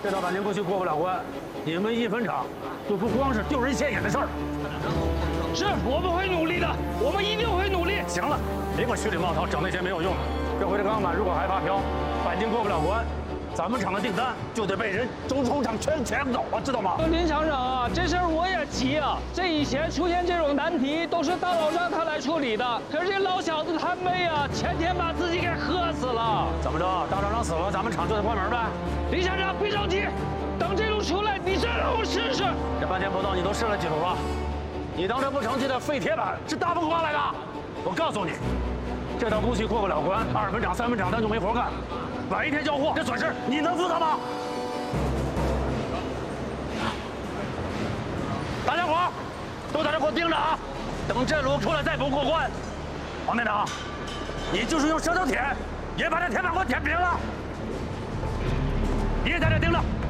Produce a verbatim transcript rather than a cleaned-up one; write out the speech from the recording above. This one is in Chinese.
这道半年过去过不了关，你们一分厂就不光是丢人现眼的事儿。 是，我们会努力的，我们一定会努力。 行了，别给我虚里冒套，整那些没有用的。这回这钢板如果还发飘，钣金过不了关，咱们厂的订单就得被人中工厂全抢走了，知道吗？ 林厂长啊，这事儿我也急啊。这以前出现这种难题都是大佬让他来处理的，可是这老小子贪杯啊，前天把自己给喝死了。 怎么着？大厂长死了，咱们厂就得关门呗？ 林厂长别着急，等这路出来，你再让我试试。 这半天不到，你都试了几路了？你当这不成器的废铁板是大风刮来的？我告诉你，这道工序过不了关，二分厂、三分厂咱就没活干。晚一天交货，这损失你能负责吗？大家伙都在这给我盯着啊！等这炉出来再不过关，王店长，你就是用舌头舔，也把这铁板给我舔平了。你也在这盯着。